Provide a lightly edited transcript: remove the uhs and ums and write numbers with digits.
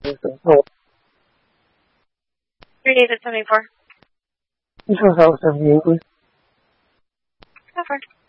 Oh, 3 David 74. you should have 78, please. Go for it.